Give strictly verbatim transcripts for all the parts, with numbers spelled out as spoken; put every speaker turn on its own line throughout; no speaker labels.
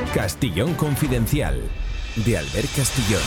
Castillón Confidencial, de Albert Castillón.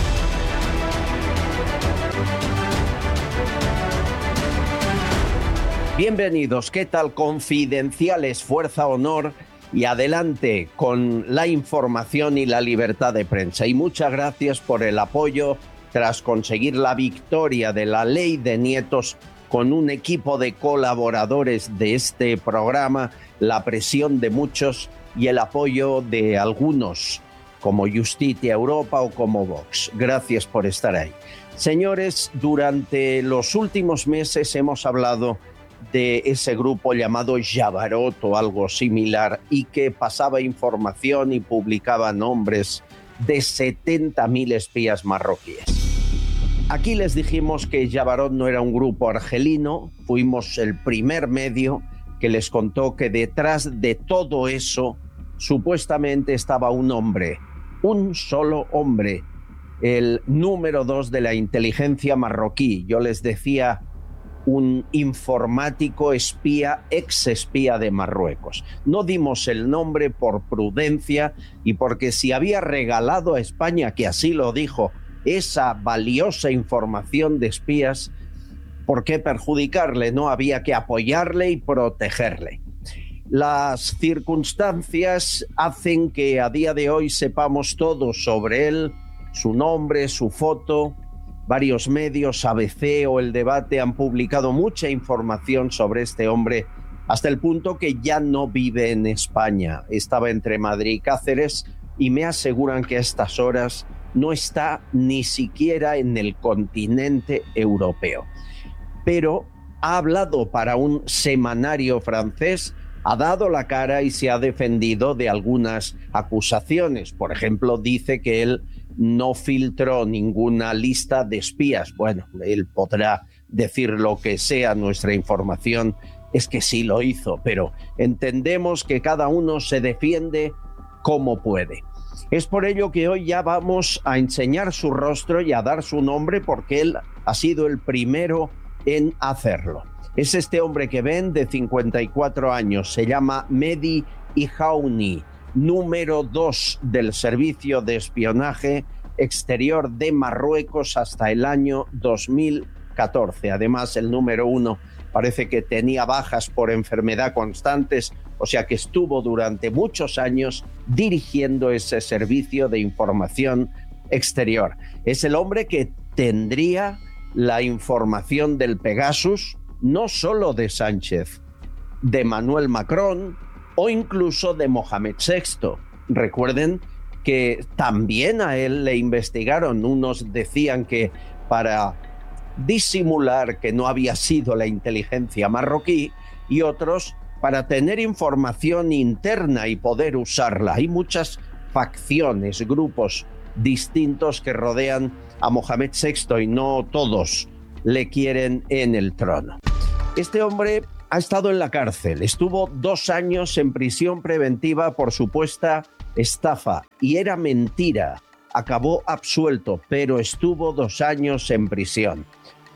Bienvenidos, ¿qué tal? Confidenciales, fuerza, honor y adelante con la información y la libertad de prensa. Y muchas gracias por el apoyo tras conseguir la victoria de la ley de nietos con un equipo de colaboradores de este programa, la presión de muchos y el apoyo de algunos, como Justitia Europa o como Vox. Gracias por estar ahí. Señores, durante los últimos meses hemos hablado de ese grupo llamado Jabarot o algo similar y que pasaba información y publicaba nombres de setenta mil espías marroquíes. Aquí les dijimos que Jabarot no era un grupo argelino, fuimos el primer medio que les contó que detrás de todo eso supuestamente estaba un hombre, un solo hombre, el número dos de la inteligencia marroquí. Yo les decía un informático espía, ex espía de Marruecos. No dimos el nombre por prudencia y porque si había regalado a España, que así lo dijo, esa valiosa información de espías, ¿por qué perjudicarle? No, había que apoyarle y protegerle. Las circunstancias hacen que a día de hoy sepamos todo sobre él, su nombre, su foto. Varios medios, A B C o El Debate, han publicado mucha información sobre este hombre hasta el punto que ya no vive en España. Estaba entre Madrid y Cáceres y me aseguran que a estas horas no está ni siquiera en el continente europeo. Pero ha hablado para un semanario francés, ha dado la cara y se ha defendido de algunas acusaciones. Por ejemplo, dice que él no filtró ninguna lista de espías. Bueno, él podrá decir lo que sea, nuestra información es que sí lo hizo, pero entendemos que cada uno se defiende como puede. Es por ello que hoy ya vamos a enseñar su rostro y a dar su nombre, porque él ha sido el primero en hacerlo. Es este hombre que ven, de cincuenta y cuatro años, se llama Mehdi Ihaouni, número dos del Servicio de Espionaje Exterior de Marruecos hasta el año dos mil catorce. Además, el número uno parece que tenía bajas por enfermedad constantes, o sea que estuvo durante muchos años dirigiendo ese servicio de información exterior. Es el hombre que tendría la información del Pegasus, no solo de Sánchez, de Manuel Macron o incluso de Mohamed sexto. Recuerden que también a él le investigaron. Unos decían que para disimular que no había sido la inteligencia marroquí y otros para tener información interna y poder usarla. Hay muchas facciones, grupos distintos que rodean a Mohamed sexto y no todos le quieren en el trono. Este hombre ha estado en la cárcel, estuvo dos años en prisión preventiva por supuesta estafa y era mentira. Acabó absuelto, pero estuvo dos años en prisión.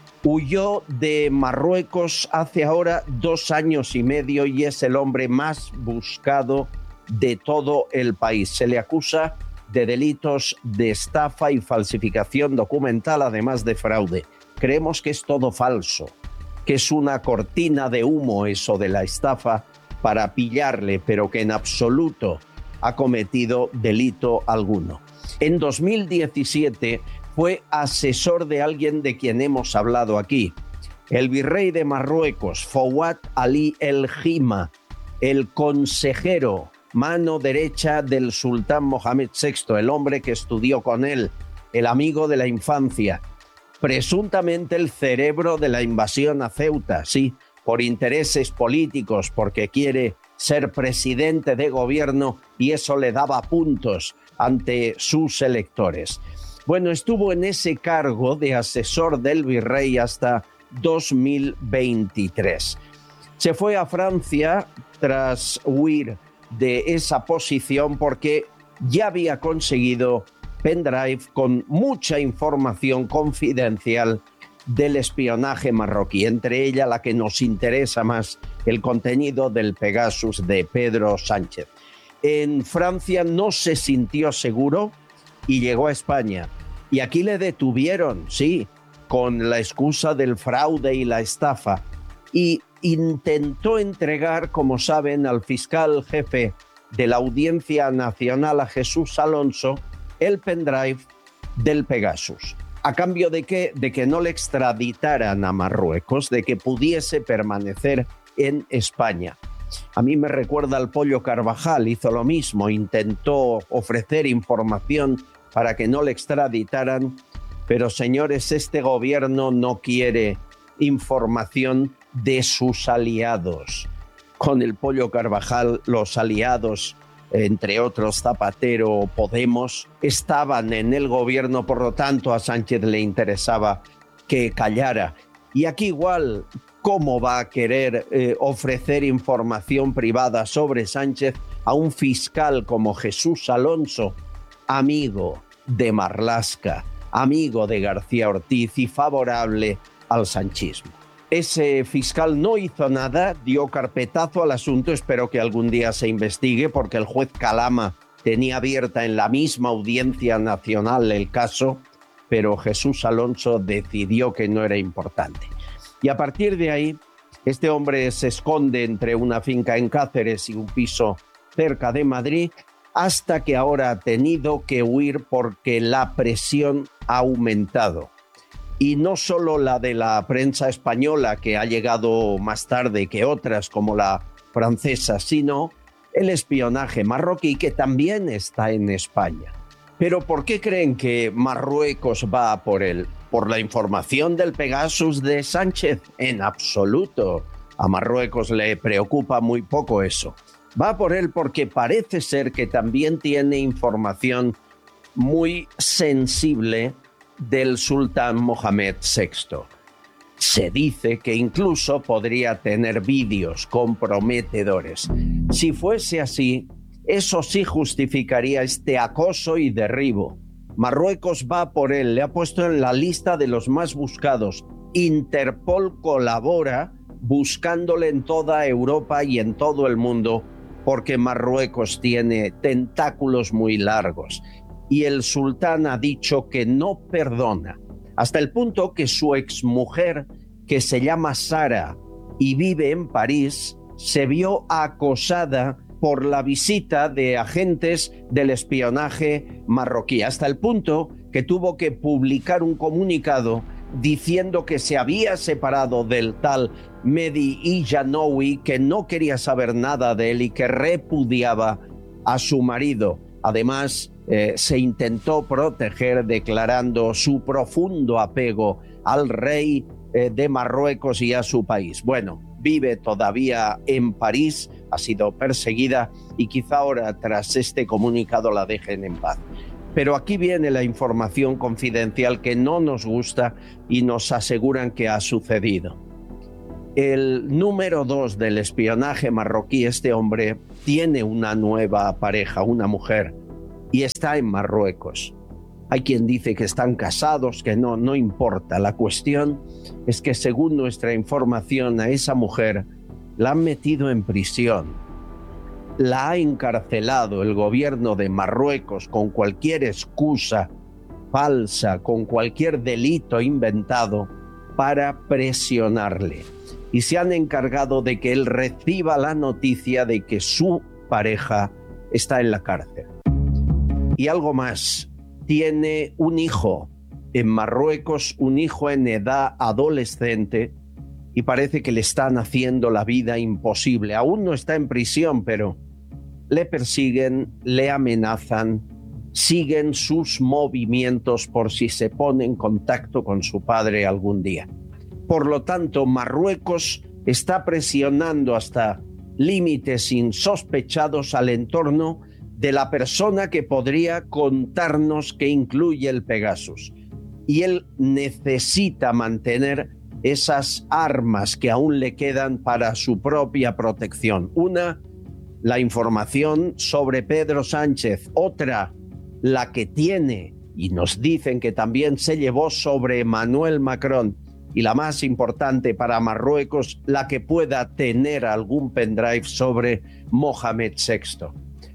Huyó de Marruecos hace ahora dos años y medio y es el hombre más buscado de todo el país. Se le acusa de delitos de estafa y falsificación documental, además de fraude. Creemos que es todo falso, que es una cortina de humo eso de la estafa para pillarle, pero que en absoluto ha cometido delito alguno. En dos mil diecisiete fue asesor de alguien de quien hemos hablado aquí, el virrey de Marruecos, Fouad Ali El Hima, el consejero, mano derecha del sultán Mohamed sexto, el hombre que estudió con él, el amigo de la infancia, presuntamente el cerebro de la invasión a Ceuta, sí, por intereses políticos, porque quiere ser presidente de gobierno y eso le daba puntos ante sus electores. Bueno, estuvo en ese cargo de asesor del virrey hasta dos mil veintitrés. Se fue a Francia tras huir de esa posición porque ya había conseguido pendrive con mucha información confidencial del espionaje marroquí, entre ella la que nos interesa más, el contenido del Pegasus de Pedro Sánchez. En Francia no se sintió seguro y llegó a España. Y aquí le detuvieron, sí, con la excusa del fraude y la estafa. Y intentó entregar, como saben, al fiscal jefe de la Audiencia Nacional, a Jesús Alonso, el pendrive del Pegasus. ¿A cambio de qué? De que no le extraditaran a Marruecos, de que pudiese permanecer en España. A mí me recuerda al Pollo Carvajal, hizo lo mismo, intentó ofrecer información para que no le extraditaran, pero señores, este gobierno no quiere información de sus aliados. Con el Pollo Carvajal, los aliados, entre otros Zapatero, Podemos, estaban en el gobierno, por lo tanto a Sánchez le interesaba que callara. Y aquí igual, ¿cómo va a querer eh, ofrecer información privada sobre Sánchez a un fiscal como Jesús Alonso, amigo de Marlaska, amigo de García Ortiz y favorable al sanchismo? Ese fiscal no hizo nada, dio carpetazo al asunto, espero que algún día se investigue, porque el juez Calama tenía abierta en la misma Audiencia Nacional el caso, pero Jesús Alonso decidió que no era importante. Y a partir de ahí, este hombre se esconde entre una finca en Cáceres y un piso cerca de Madrid, hasta que ahora ha tenido que huir porque la presión ha aumentado. Y no solo la de la prensa española, que ha llegado más tarde que otras, como la francesa, sino el espionaje marroquí, que también está en España. Pero ¿por qué creen que Marruecos va a por él? ¿Por la información del Pegasus de Sánchez? En absoluto. A Marruecos le preocupa muy poco eso. Va por él porque parece ser que también tiene información muy sensible del sultán Mohamed sexto. Se dice que incluso podría tener vídeos comprometedores. Si fuese así, eso sí justificaría este acoso y derribo. Marruecos va por él, le ha puesto en la lista de los más buscados. Interpol colabora buscándole en toda Europa y en todo el mundo, porque Marruecos tiene tentáculos muy largos. Y el sultán ha dicho que no perdona, hasta el punto que su exmujer, que se llama Sara y vive en París, se vio acosada por la visita de agentes del espionaje marroquí, hasta el punto que tuvo que publicar un comunicado diciendo que se había separado del tal Mehdi Ijanoui, que no quería saber nada de él y que repudiaba a su marido. Además, eh, se intentó proteger declarando su profundo apego al rey eh, de Marruecos y a su país. Bueno, vive todavía en París, ha sido perseguida y quizá ahora tras este comunicado la dejen en paz. Pero aquí viene la información confidencial que no nos gusta y nos aseguran que ha sucedido. El número dos del espionaje marroquí, este hombre, tiene una nueva pareja, una mujer, y está en Marruecos. Hay quien dice que están casados, que no, no importa. La cuestión es que, según nuestra información, a esa mujer la han metido en prisión. La ha encarcelado el gobierno de Marruecos con cualquier excusa falsa, con cualquier delito inventado para presionarle. Y se han encargado de que él reciba la noticia de que su pareja está en la cárcel. Y algo más, tiene un hijo en Marruecos, un hijo en edad adolescente, y parece que le están haciendo la vida imposible. Aún no está en prisión, pero le persiguen, le amenazan, siguen sus movimientos por si se pone en contacto con su padre algún día. Por lo tanto, Marruecos está presionando hasta límites insospechados al entorno de la persona que podría contarnos qué incluye el Pegasus. Y él necesita mantener esas armas que aún le quedan para su propia protección. Una, la información sobre Pedro Sánchez. Otra, la que tiene, y nos dicen que también se llevó, sobre Emmanuel Macron. Y la más importante para Marruecos, la que pueda tener algún pendrive sobre Mohamed sexto.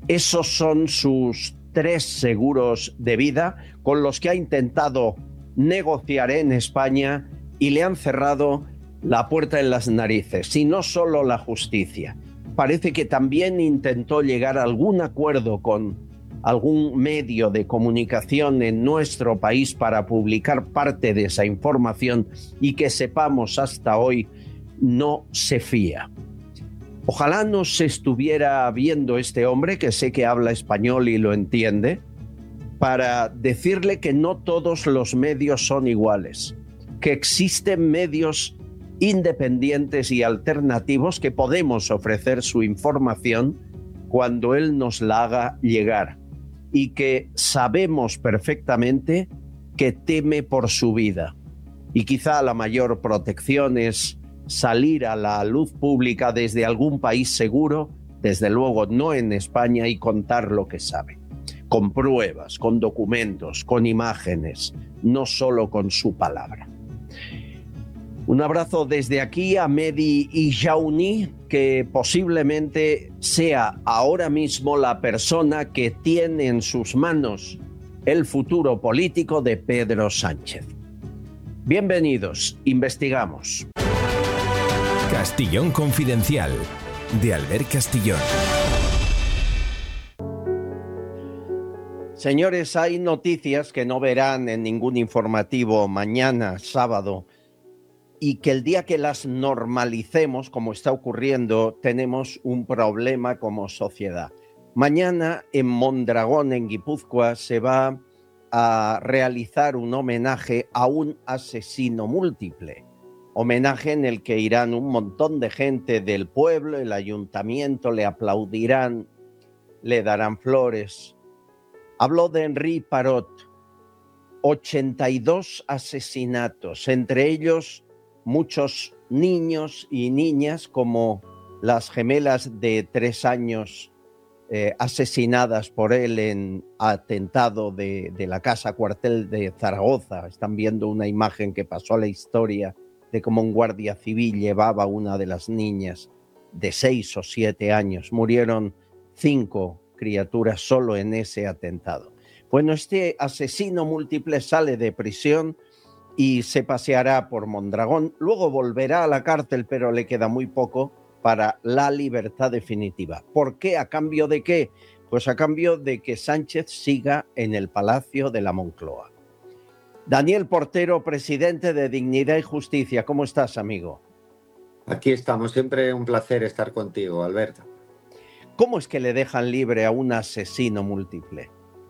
Esos son sus tres seguros de vida con los que ha intentado negociar en España y le han cerrado la puerta en las narices. Y no solo la justicia. Parece que también intentó llegar a algún acuerdo con algún medio de comunicación en nuestro país para publicar parte de esa información y que sepamos hasta hoy no se fía. Ojalá nos estuviera viendo este hombre, que sé que habla español y lo entiende, para decirle que no todos los medios son iguales, que existen medios independientes y alternativos que podemos ofrecer su información cuando él nos la haga llegar y que sabemos perfectamente que teme por su vida. Y quizá la mayor protección es salir a la luz pública desde algún país seguro, desde luego no en España, y contar lo que sabe, con pruebas, con documentos, con imágenes, no solo con su palabra. Un abrazo desde aquí a Mehdi Ijauni, que posiblemente sea ahora mismo la persona que tiene en sus manos el futuro político de Pedro Sánchez. Bienvenidos, investigamos.
Castillón Confidencial, de Albert Castillón.
Señores, hay noticias que no verán en ningún informativo mañana, sábado, y que el día que las normalicemos, como está ocurriendo, tenemos un problema como sociedad. Mañana en Mondragón, en Guipúzcoa, se va a realizar un homenaje a un asesino múltiple. Homenaje en el que irán un montón de gente del pueblo, el ayuntamiento, le aplaudirán, le darán flores. Hablo de Henri Parot, ochenta y dos asesinatos, entre ellos muchos niños y niñas, como las gemelas de tres años eh, asesinadas por él en atentado de, de la casa cuartel de Zaragoza. Están viendo una imagen que pasó a la historia de cómo un guardia civil llevaba a una de las niñas de seis o siete años. Murieron cinco criaturas solo en ese atentado. Bueno, este asesino múltiple sale de prisión y se paseará por Mondragón. Luego volverá a la cárcel, pero le queda muy poco para la libertad definitiva. ¿Por qué? ¿A cambio de qué? Pues a cambio de que Sánchez siga en el Palacio de la Moncloa. Daniel Portero, presidente de Dignidad y Justicia. ¿Cómo estás, amigo?
Aquí estamos. Siempre un placer estar contigo, Alberto.
¿Cómo es que le dejan libre a un asesino múltiple?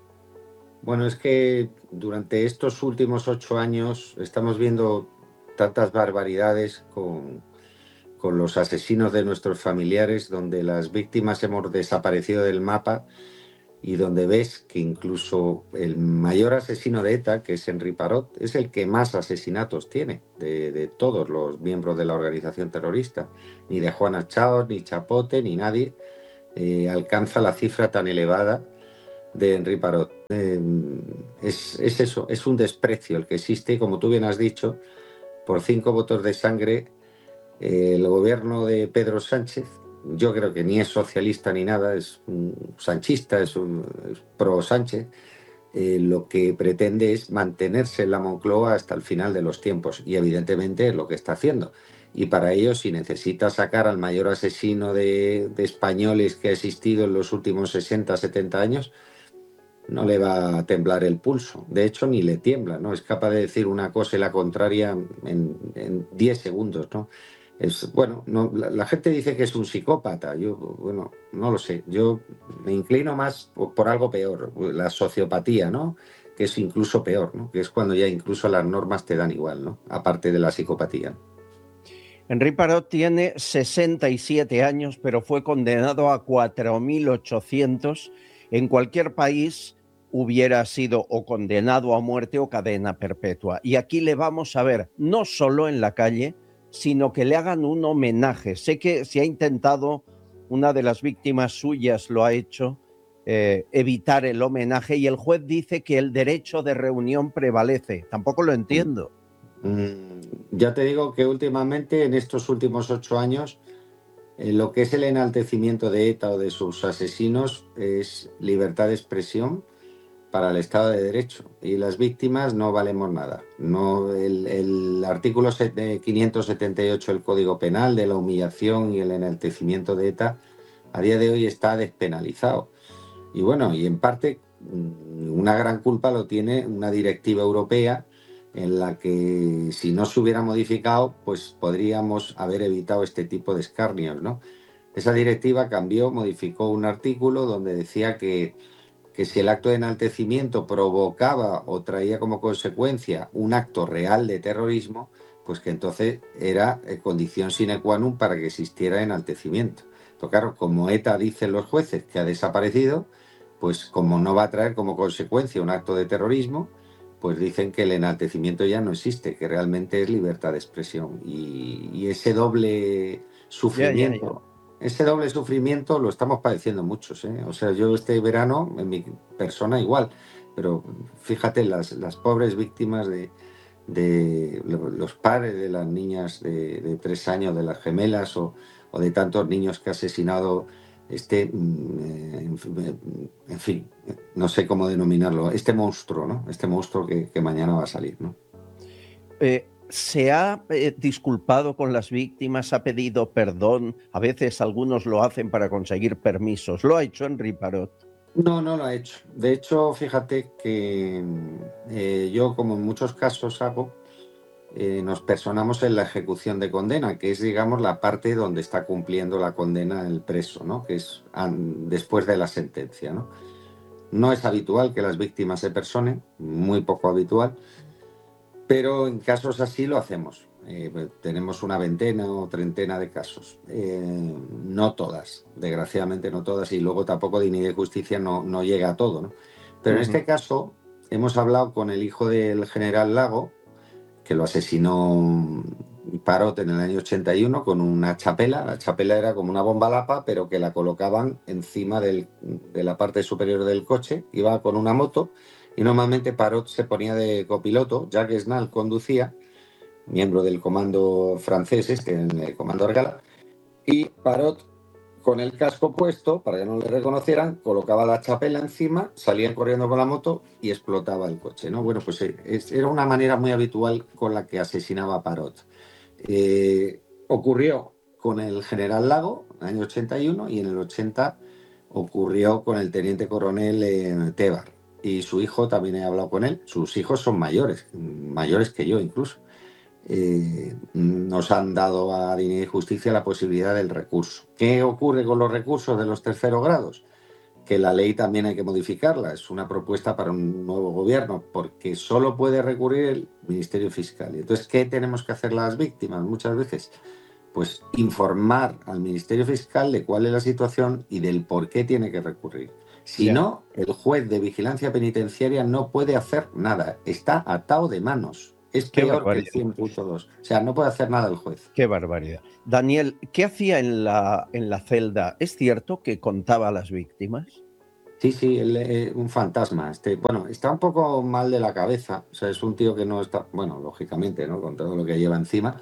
Bueno, es que durante estos últimos ocho años estamos viendo tantas barbaridades con, con los asesinos de nuestros familiares, donde las víctimas hemos desaparecido del mapa y donde ves que incluso el mayor asesino de ETA, que es Henri Parot, es el que más asesinatos tiene de, de todos los miembros de la organización terrorista. Ni de Juana Chao, ni Chapote, ni nadie eh, alcanza la cifra tan elevada de Henri Parot. Eh, es, es eso, es un desprecio el que existe, como tú bien has dicho, por cinco votos de sangre. Eh, el gobierno de Pedro Sánchez, yo creo que ni es socialista ni nada, es un sanchista, es un es pro Sánchez, eh, lo que pretende es mantenerse en la Moncloa hasta el final de los tiempos, y evidentemente es lo que está haciendo. Y para ello, si necesita sacar al mayor asesino de, de españoles que ha existido en los últimos sesenta, setenta años, no le va a temblar el pulso. De hecho, ni le tiembla, ¿no? Es capaz de decir una cosa y la contraria en, en diez segundos, ¿no? Es, bueno, no, la, la gente dice que es un psicópata. Yo, bueno, no lo sé. Yo me inclino más por, por algo peor, la sociopatía, ¿no? Que es incluso peor, ¿no? Que es cuando ya incluso las normas te dan igual, ¿no? Aparte de la psicopatía.
Henri Parot tiene sesenta y siete años, pero fue condenado a cuatro mil ochocientos. En cualquier país hubiera sido o condenado a muerte o cadena perpetua. Y aquí le vamos a ver, no solo en la calle, sino que le hagan un homenaje. Sé que se ha intentado, una de las víctimas suyas lo ha hecho, eh, evitar el homenaje, y el juez dice que el derecho de reunión prevalece. Tampoco lo entiendo.
Mm, ya te digo que últimamente, en estos últimos ocho años, Eh, lo que es el enaltecimiento de ETA o de sus asesinos es libertad de expresión para el Estado de Derecho, y las víctimas no valemos nada. No, el, el artículo quinientos setenta y ocho del Código Penal de la humillación y el enaltecimiento de ETA a día de hoy está despenalizado. Y bueno, y en parte una gran culpa lo tiene una directiva europea en la que, si no se hubiera modificado, pues podríamos haber evitado este tipo de escarnios, ¿no? Esa directiva cambió, modificó un artículo donde decía que, que si el acto de enaltecimiento provocaba o traía como consecuencia un acto real de terrorismo, pues que entonces era condición sine qua non para que existiera enaltecimiento. Pero claro, como ETA dicen los jueces que ha desaparecido, pues como no va a traer como consecuencia un acto de terrorismo, pues dicen que el enaltecimiento ya no existe, que realmente es libertad de expresión. Y, y ese doble sufrimiento, yeah, yeah, yeah. ese doble sufrimiento lo estamos padeciendo muchos, ¿eh? O sea, yo este verano, en mi persona igual, pero fíjate, las, las pobres víctimas de, de los padres de las niñas de, de tres años, de las gemelas, o, o de tantos niños que ha asesinado este, en fin, no sé cómo denominarlo, este monstruo, ¿no? Este monstruo que, que mañana va a salir, ¿no?
Eh, ¿Se ha eh, disculpado con las víctimas? ¿Ha pedido perdón? A veces algunos lo hacen para conseguir permisos. ¿Lo ha hecho Henri Parot?
No, no lo ha hecho. De hecho, fíjate que eh, yo, como en muchos casos hago, Eh, nos personamos en la ejecución de condena, que es, digamos, la parte donde está cumpliendo la condena el preso, ¿no? Que es an, después de la sentencia, ¿no? No es habitual que las víctimas se personen, muy poco habitual, pero en casos así lo hacemos. Eh, tenemos una veintena o treintena de casos. Eh, no todas, desgraciadamente no todas, y luego tampoco Dignidad y Justicia no, no llega a todo, ¿no? Pero uh-huh. En este caso hemos hablado con el hijo del general Lago, que lo asesinó Parot en el año ochenta y uno con una chapela. La chapela era como una bomba lapa, pero que la colocaban encima del, de la parte superior del coche. Iba con una moto y normalmente Parot se ponía de copiloto. Jacques Snall conducía, miembro del comando francés, este, el comando Argala, y Parot, con el casco puesto, para que no le reconocieran, colocaba la chapela encima, salían corriendo con la moto y explotaba el coche, ¿no? Bueno, pues es, era una manera muy habitual con la que asesinaba a Parot. Eh, ocurrió con el general Lago en el año ochenta y uno, y en el ochenta ocurrió con el teniente coronel eh, Tebar. Y su hijo, también he hablado con él, sus hijos son mayores, mayores que yo incluso. Eh, nos han dado a Dignidad y Justicia la posibilidad del recurso. ¿Qué ocurre con los recursos de los terceros grados? Que la ley también hay que modificarla. Es una propuesta para un nuevo gobierno, porque solo puede recurrir el Ministerio Fiscal. Entonces, ¿qué tenemos que hacer las víctimas muchas veces? Pues informar al Ministerio Fiscal de cuál es la situación y del por qué tiene que recurrir. Si yeah. no, el juez de vigilancia penitenciaria no puede hacer nada. Está atado de manos. Es peor que el cien punto dos. O sea, no puede hacer nada el juez.
Qué barbaridad. Daniel, ¿qué hacía en la, en la celda? ¿Es cierto que contaba a las víctimas?
Sí, sí, él es un fantasma. Este, bueno, está un poco mal de la cabeza. O sea, es un tío que no está, bueno, lógicamente, ¿no? Con todo lo que lleva encima.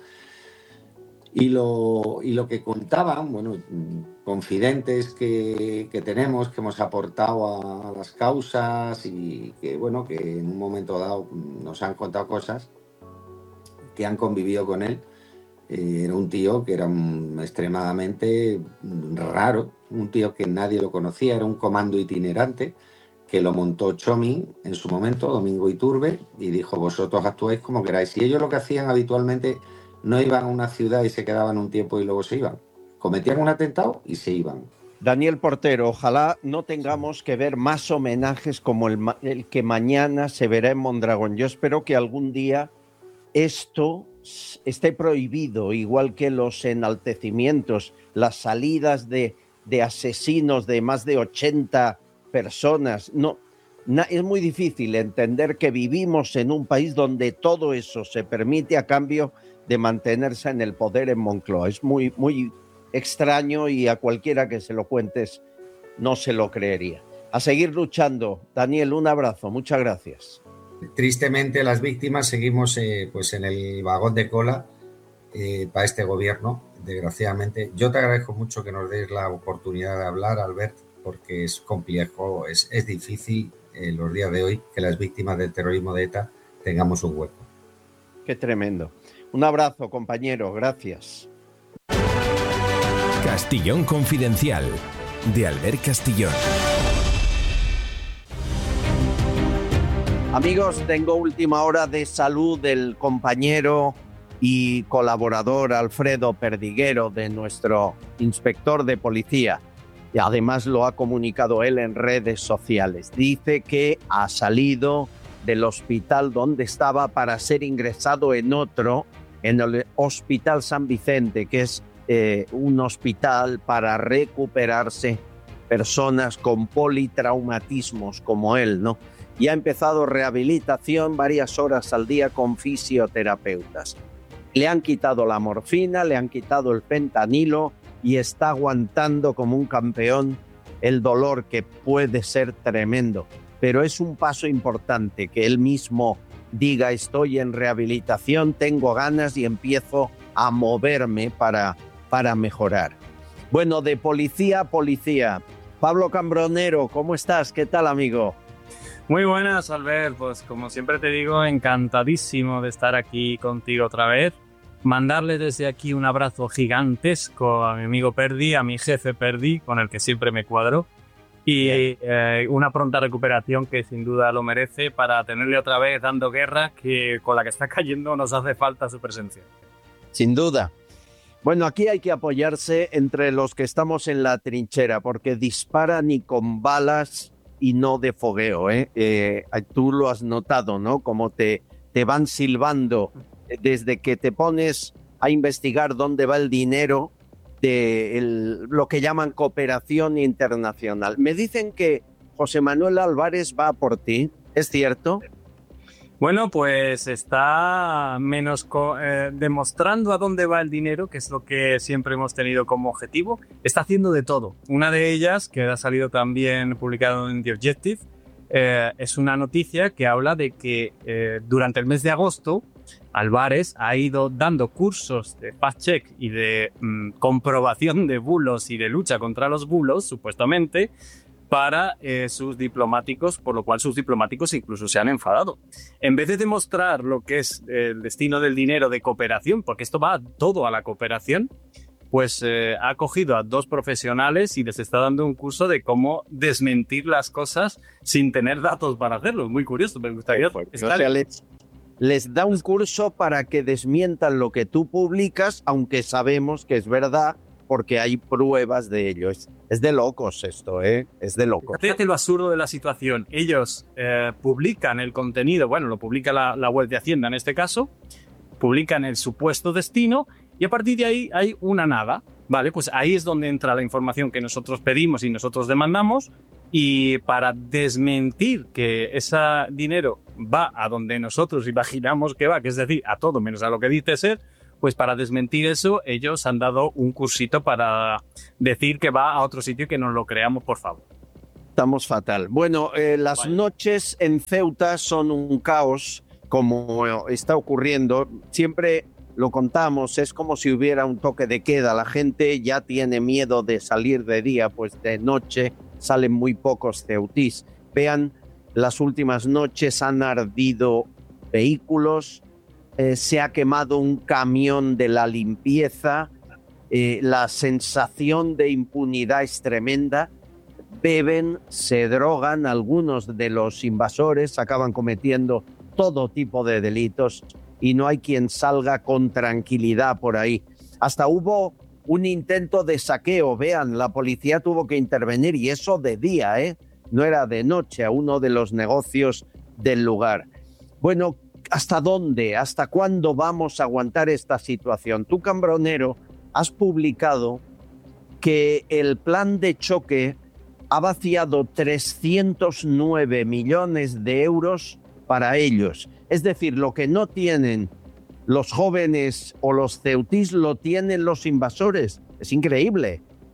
Y lo, y lo que contaban, bueno, confidentes que, que tenemos, que hemos aportado a, a las causas, y que, bueno, que en un momento dado nos han contado cosas, que han convivido con él. Eh, era un tío que era un, extremadamente raro, un tío que nadie lo conocía, era un comando itinerante que lo montó Chomin en su momento, Domingo Iturbe, y dijo: vosotros actuáis como queráis. Y ellos lo que hacían habitualmente, no iban a una ciudad y se quedaban un tiempo y luego se iban. Cometían un atentado y se iban.
Daniel Portero, ojalá no tengamos que ver más homenajes como el, el que mañana se verá en Mondragón. Yo espero que algún día esto esté prohibido, igual que los enaltecimientos, las salidas de, de asesinos de más de ochenta personas. No, na, es muy difícil entender que vivimos en un país donde todo eso se permite a cambio de mantenerse en el poder en Moncloa. Es muy, muy extraño, y a cualquiera que se lo cuentes no se lo creería. A seguir luchando. Daniel, un abrazo. Muchas gracias.
Tristemente, las víctimas seguimos eh, pues en el vagón de cola eh, para este gobierno. desgraciadamente. Yo te agradezco mucho que nos des la oportunidad de hablar, Albert, porque es complejo, es, es difícil en los días de hoy que las víctimas del terrorismo de ETA tengamos un hueco.
Qué tremendo. Un abrazo, compañero. Gracias.
Castillón Confidencial, de Albert Castillón.
Amigos, tengo última hora de salud del compañero y colaborador Alfredo Perdiguero, de nuestro inspector de policía. Y además lo ha comunicado él en redes sociales. Dice que ha salido del hospital donde estaba para ser ingresado en otro, en el Hospital San Vicente, que es eh, un hospital para recuperarse personas con politraumatismos como él, ¿no? Y ha empezado rehabilitación varias horas al día con fisioterapeutas. Le han quitado la morfina, le han quitado el fentanilo y está aguantando como un campeón el dolor, que puede ser tremendo. Pero es un paso importante que él mismo diga: estoy en rehabilitación, tengo ganas y empiezo a moverme para, para mejorar. Bueno, de policía a policía. Pablo Cambronero, ¿cómo estás? ¿Qué tal, amigo?
Muy buenas, Albert. Pues como siempre te digo, encantadísimo de estar aquí contigo otra vez. Mandarle desde aquí un abrazo gigantesco a mi amigo Perdi, a mi jefe Perdi, con el que siempre me cuadro. Y eh, una pronta recuperación que sin duda lo merece, para tenerle otra vez dando guerra, que con la que está cayendo nos hace falta su presencia.
Sin duda. Bueno, aquí hay que apoyarse entre los que estamos en la trinchera, porque disparan y con balas y no de fogueo, ¿eh? Eh, tú lo has notado, ¿no? Como te, te van silbando desde que te pones a investigar dónde va el dinero de el, lo que llaman cooperación internacional. Me dicen que José Manuel Álvarez va por ti, ¿es cierto?
Bueno, pues está menos co- eh, demostrando a dónde va el dinero, que es lo que siempre hemos tenido como objetivo. Está haciendo de todo. Una de ellas, que ha salido también publicado en The Objective, eh, es una noticia que habla de que eh, durante el mes de agosto Álvarez ha ido dando cursos de fact-check y de mm, comprobación de bulos y de lucha contra los bulos, supuestamente, para eh, sus diplomáticos, por lo cual sus diplomáticos incluso se han enfadado. En vez de demostrar lo que es el destino del dinero de cooperación, porque esto va todo a la cooperación, pues eh, ha cogido a dos profesionales y les está dando un curso de cómo desmentir las cosas sin tener datos para hacerlo. Muy curioso, me gustaría...
O sea, les, les da un curso para que desmientan lo que tú publicas, aunque sabemos que es verdad, porque hay pruebas de ello. Es, es de locos esto, ¿eh? Es de locos.
Fíjate lo absurdo de la situación. Ellos eh, publican el contenido, bueno, lo publica la, la web de Hacienda en este caso, publican el supuesto destino y a partir de ahí hay una nada, ¿vale? Pues ahí es donde entra la información que nosotros pedimos y nosotros demandamos, y para desmentir que ese dinero va a donde nosotros imaginamos que va, que es decir, a todo menos a lo que dice ser, pues para desmentir eso, ellos han dado un cursito para decir que va a otro sitio y que nos lo creamos, por favor.
Estamos fatal. Bueno, eh, las vale. noches en Ceuta son un caos, como está ocurriendo. Siempre lo contamos, es como si hubiera un toque de queda. La gente ya tiene miedo de salir de día, pues de noche salen muy pocos ceutís. Vean, las últimas noches han ardido vehículos, Eh, se ha quemado un camión de la limpieza, eh, la sensación de impunidad es tremenda, beben, se drogan, algunos de los invasores acaban cometiendo todo tipo de delitos y no hay quien salga con tranquilidad por ahí. Hasta hubo un intento de saqueo, vean, la policía tuvo que intervenir, y eso de día, ¿eh? No era de noche, a uno de los negocios del lugar. Bueno, ¿hasta dónde, hasta cuándo vamos a aguantar esta situación? Tú, Cambronero, has publicado que el plan de choque ha vaciado trescientos nueve millones de euros para ellos. Es decir, lo que no tienen los jóvenes o los ceutís lo tienen los invasores. Es increíble.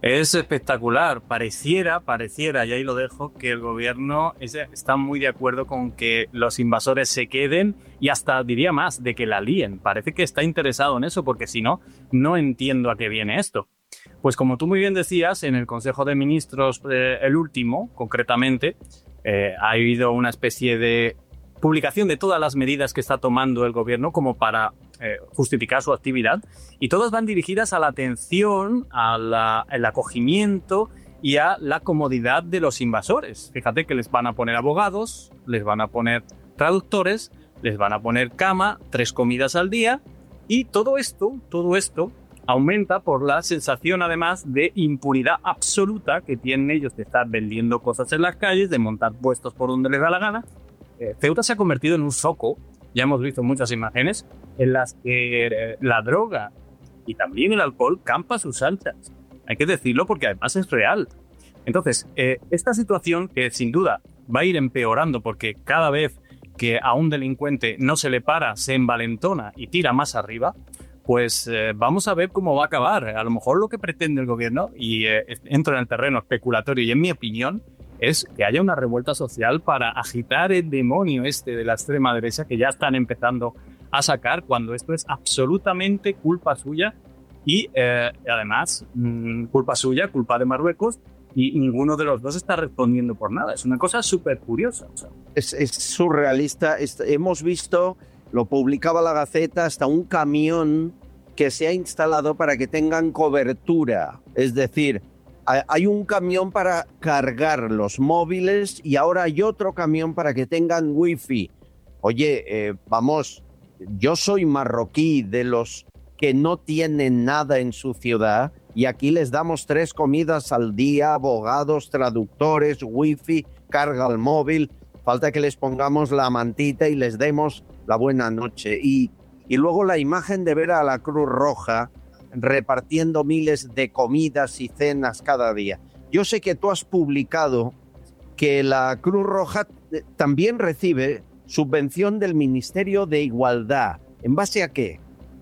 Es espectacular. Pareciera, pareciera, y ahí lo dejo, que el gobierno es, está muy de acuerdo con que los invasores se queden y hasta diría más, de que la líen. Parece que está interesado en eso, porque si no, no entiendo a qué viene esto. Pues como tú muy bien decías, en el Consejo de Ministros, eh, el último, concretamente, eh, ha habido una especie de publicación de todas las medidas que está tomando el gobierno como para eh, justificar su actividad, y todas van dirigidas a la atención, al acogimiento y a la comodidad de los invasores. Fíjate que les van a poner abogados, les van a poner traductores, les van a poner cama, tres comidas al día, y todo esto, todo esto aumenta por la sensación además de impunidad absoluta que tienen ellos de estar vendiendo cosas en las calles, de montar puestos por donde les da la gana. Ceuta se ha convertido en un zoco, ya hemos visto muchas imágenes, en las que eh, la droga y también el alcohol campa a sus anchas. Hay que decirlo porque además es real. Entonces, eh, esta situación que sin duda va a ir empeorando porque cada vez que a un delincuente no se le para, se envalentona y tira más arriba, pues eh, vamos a ver cómo va a acabar. A lo mejor lo que pretende el gobierno, y eh, entro en el terreno especulatorio y en mi opinión, es que haya una revuelta social para agitar el demonio este de la extrema derecha que ya están empezando a sacar, cuando esto es absolutamente culpa suya y eh, además mmm, culpa suya, culpa de Marruecos, y ninguno de los dos está respondiendo por nada. Es una cosa súper curiosa. O sea.
Es, es surrealista. Es, hemos visto, lo publicaba la Gaceta, hasta un camión que se ha instalado para que tengan cobertura. Es decir, hay un camión para cargar los móviles y ahora hay otro camión para que tengan wifi. Oye, eh, vamos, yo soy marroquí, de los que no tienen nada en su ciudad, y aquí les damos tres comidas al día, abogados, traductores, wifi, carga al móvil. Falta que les pongamos la mantita y les demos la buena noche. Y, y luego la imagen de ver a la Cruz Roja repartiendo miles de comidas y cenas cada día. Yo sé que tú has publicado que la Cruz Roja también recibe subvención del Ministerio de Igualdad. ¿En base a qué?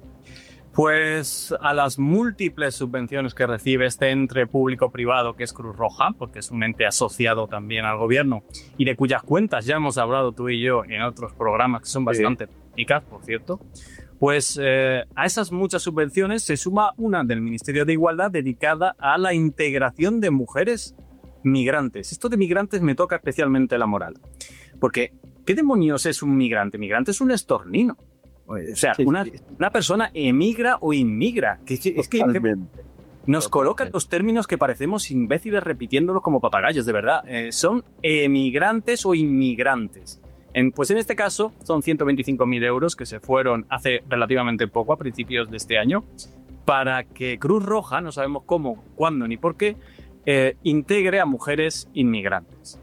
Pues a las múltiples subvenciones que recibe este ente público-privado que es Cruz Roja, porque es un ente asociado también al gobierno y de cuyas cuentas ya hemos hablado tú y yo en otros programas que son bastante técnicas, por cierto. Pues eh, a esas muchas subvenciones se suma una del Ministerio de Igualdad dedicada a la integración de mujeres migrantes. Esto de migrantes me toca especialmente la moral. Porque, ¿qué demonios es un migrante? Migrante es un estornino. O sea, sí, una, sí. una persona emigra o inmigra. Que, que, es que, que nos colocan los términos que parecemos imbéciles repitiéndolos como papagayos, de verdad. Eh, son emigrantes o inmigrantes. En, pues en este caso son ciento veinticinco mil euros que se fueron hace relativamente poco, a principios de este año, para que Cruz Roja, no sabemos cómo, cuándo ni por qué, eh, integre a mujeres inmigrantes.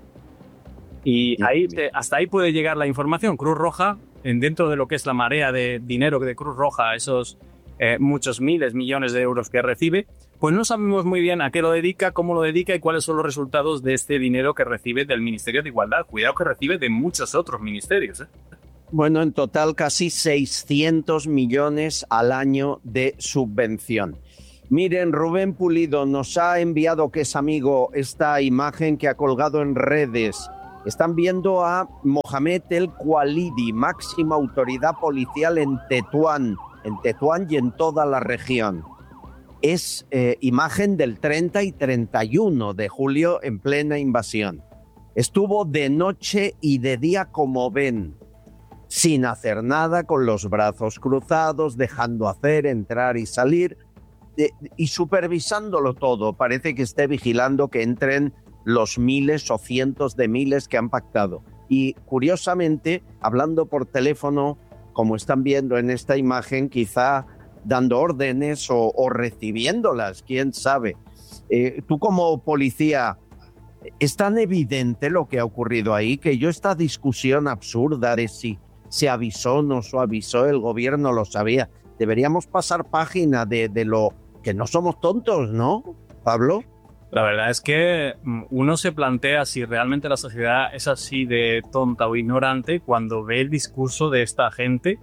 Y ahí, hasta ahí puede llegar la información. Cruz Roja, dentro de lo que es la marea de dinero de Cruz Roja, esos eh, muchos miles, millones de euros que recibe, pues no sabemos muy bien a qué lo dedica, cómo lo dedica y cuáles son los resultados de este dinero que recibe del Ministerio de Igualdad. Cuidado que recibe de muchos otros ministerios, ¿eh?
Bueno, en total casi seiscientos millones al año de subvención. Miren, Rubén Pulido nos ha enviado, que es amigo, esta imagen que ha colgado en redes. Están viendo a Mohamed El Kualidi, máxima autoridad policial en Tetuán, en Tetuán y en toda la región. Es eh, imagen del treinta y treinta y uno de julio en plena invasión. Estuvo de noche y de día, como ven, sin hacer nada, con los brazos cruzados, dejando hacer, entrar y salir, de, y supervisándolo todo. Parece que esté vigilando que entren los miles o cientos de miles que han pactado. Y curiosamente, hablando por teléfono, como están viendo en esta imagen, quizá dando órdenes o, o recibiéndolas, quién sabe. Eh, tú como policía, ¿es tan evidente lo que ha ocurrido ahí que yo esta discusión absurda de si se avisó o no se avisó, el gobierno lo sabía? Deberíamos pasar página de, de lo que no somos tontos, ¿no, Pablo?
La verdad es que uno se plantea si realmente la sociedad es así de tonta o ignorante cuando ve el discurso de esta gente